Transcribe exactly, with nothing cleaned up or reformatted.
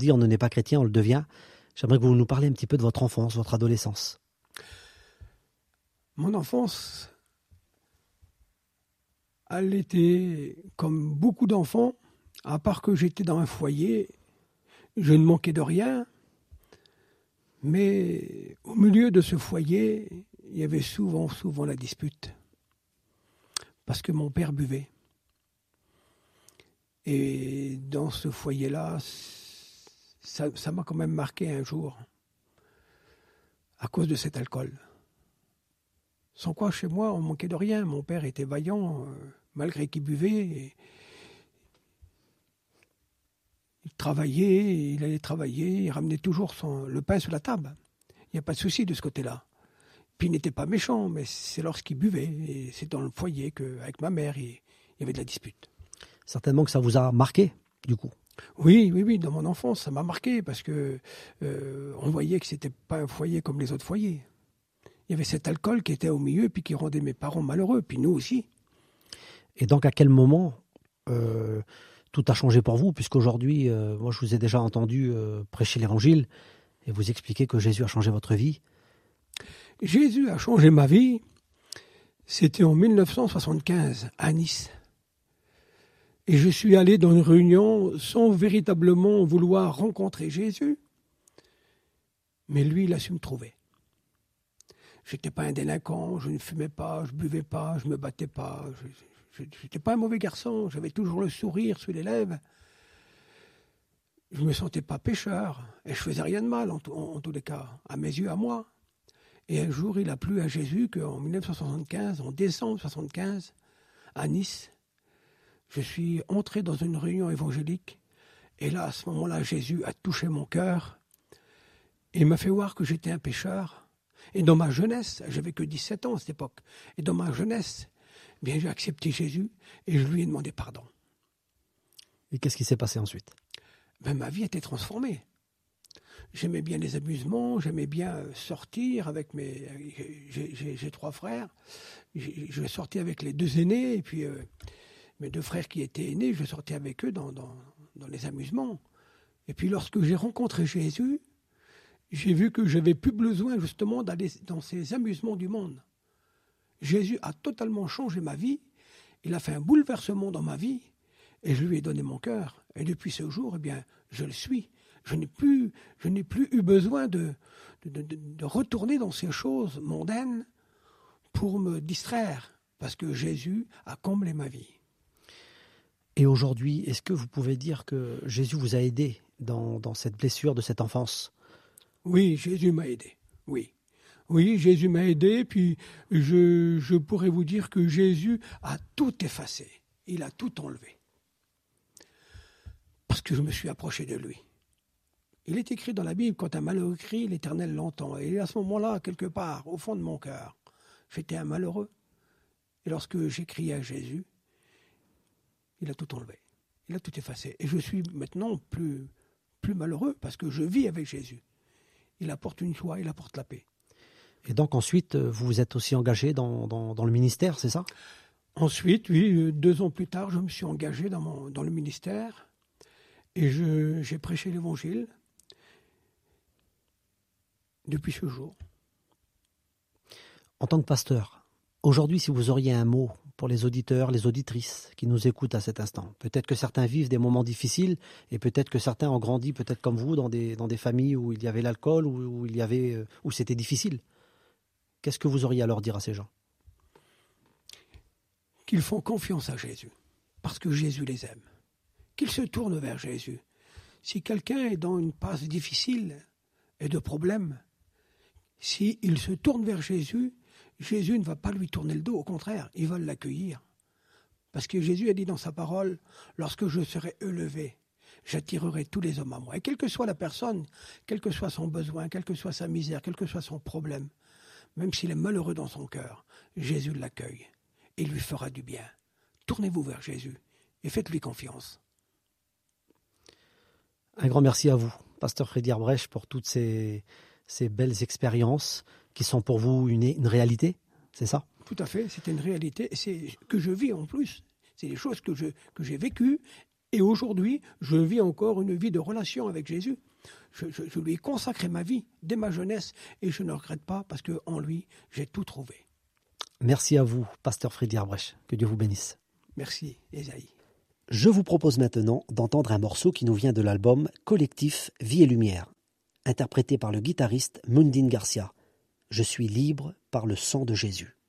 dit on ne n'est pas chrétien, on le devient. J'aimerais que vous nous parliez un petit peu de votre enfance, votre adolescence. Mon enfance, elle était comme beaucoup d'enfants, à part que j'étais dans un foyer, je ne manquais de rien, mais au milieu de ce foyer, il y avait souvent, souvent la dispute, parce que mon père buvait. Et dans ce foyer-là, ça, ça m'a quand même marqué un jour, à cause de cet alcool. Sans quoi, chez moi, on manquait de rien. Mon père était vaillant, euh, malgré qu'il buvait. Et il travaillait, il allait travailler, il ramenait toujours son, le pain sur la table. Il n'y a pas de souci de ce côté-là. Puis il n'était pas méchant, mais c'est lorsqu'il buvait. Et c'est dans le foyer qu'avec ma mère, il, il y avait de la dispute. Certainement que ça vous a marqué, du coup. Oui, oui, oui, dans mon enfance, ça m'a marqué parce que euh, on voyait que c'était pas un foyer comme les autres foyers. Il y avait cet alcool qui était au milieu et puis qui rendait mes parents malheureux, puis nous aussi. Et donc à quel moment euh, tout a changé pour vous, puisqu'aujourd'hui, euh, moi je vous ai déjà entendu euh, prêcher l'évangile et vous expliquer que Jésus a changé votre vie. Jésus a changé ma vie, c'était en mille neuf cent soixante-quinze à Nice. Et je suis allé dans une réunion sans véritablement vouloir rencontrer Jésus, mais lui, il a su me trouver. Je n'étais pas un délinquant, je ne fumais pas, je ne buvais pas, je ne me battais pas. Je n'étais pas un mauvais garçon, j'avais toujours le sourire sur les lèvres. Je ne me sentais pas pécheur et je ne faisais rien de mal en, en, en tous les cas, à mes yeux, à moi. Et un jour, il a plu à Jésus qu'en mille neuf cent soixante-quinze, en décembre soixante-quinze, à Nice, je suis entré dans une réunion évangélique. Et là, à ce moment-là, Jésus a touché mon cœur et m'a fait voir que j'étais un pécheur. Et dans ma jeunesse, j'avais que dix-sept ans à cette époque, et dans ma jeunesse, eh bien, j'ai accepté Jésus et je lui ai demandé pardon. Et qu'est-ce qui s'est passé ensuite ? Ben, ma vie était transformée. J'aimais bien les amusements, j'aimais bien sortir avec mes... J'ai, j'ai, j'ai trois frères, j'ai, je sortais avec les deux aînés, et puis euh, mes deux frères qui étaient aînés, je sortais avec eux dans, dans, dans les amusements. Et puis lorsque j'ai rencontré Jésus, j'ai vu que je n'avais plus besoin justement d'aller dans ces amusements du monde. Jésus a totalement changé ma vie, il a fait un bouleversement dans ma vie, et je lui ai donné mon cœur. Et depuis ce jour, eh bien, je le suis. Je n'ai plus, je n'ai plus eu besoin de, de, de, de retourner dans ces choses mondaines pour me distraire, parce que Jésus a comblé ma vie. Et aujourd'hui, est-ce que vous pouvez dire que Jésus vous a aidé dans, dans cette blessure de cette enfance ? Oui, Jésus m'a aidé, oui. Oui, Jésus m'a aidé, puis je, je pourrais vous dire que Jésus a tout effacé, il a tout enlevé. Parce que je me suis approché de lui. Il est écrit dans la Bible, quand un malheureux crie, l'Éternel l'entend. Et à ce moment-là, quelque part, au fond de mon cœur, j'étais un malheureux. Et lorsque j'ai crié à Jésus, il a tout enlevé, il a tout effacé. Et je suis maintenant plus, plus malheureux parce que je vis avec Jésus. Il apporte une joie, il apporte la paix. Et donc ensuite, vous vous êtes aussi engagé dans, dans, dans le ministère, c'est ça ? Ensuite, oui, deux ans plus tard, je me suis engagé dans, mon, dans le ministère et je, j'ai prêché l'évangile depuis ce jour. En tant que pasteur, aujourd'hui, si vous auriez un mot pour les auditeurs, les auditrices qui nous écoutent à cet instant, peut-être que certains vivent des moments difficiles et peut-être que certains ont grandi, peut-être comme vous, dans des, dans des familles où il y avait l'alcool, où, où, il y avait, où c'était difficile. Qu'est-ce que vous auriez à leur dire à ces gens ? Qu'ils font confiance à Jésus, parce que Jésus les aime. Qu'ils se tournent vers Jésus. Si quelqu'un est dans une passe difficile et de problèmes, s'il se tourne vers Jésus, Jésus ne va pas lui tourner le dos, au contraire, il va l'accueillir. Parce que Jésus a dit dans sa parole, « Lorsque je serai élevé, j'attirerai tous les hommes à moi. » Et quelle que soit la personne, quel que soit son besoin, quelle que soit sa misère, quel que soit son problème, même s'il est malheureux dans son cœur, Jésus l'accueille et lui fera du bien. Tournez-vous vers Jésus et faites-lui confiance. Un grand merci à vous, pasteur Freddy Arbrech, pour toutes ces, ces belles expériences qui sont pour vous une, une réalité, c'est ça ? Tout à fait, c'est une réalité, c'est que je vis en plus. C'est des choses que, je, que j'ai vécues Et aujourd'hui, je vis encore une vie de relation avec Jésus. Je, je, je lui ai consacré ma vie dès ma jeunesse et je ne regrette pas parce qu'en lui, j'ai tout trouvé. Merci à vous, pasteur Freddy Arbrecht. Que Dieu vous bénisse. Merci, Esaïe. Je vous propose maintenant d'entendre un morceau qui nous vient de l'album Collectif Vie et Lumière, interprété par le guitariste Mundine Garcia. Je suis libre par le sang de Jésus.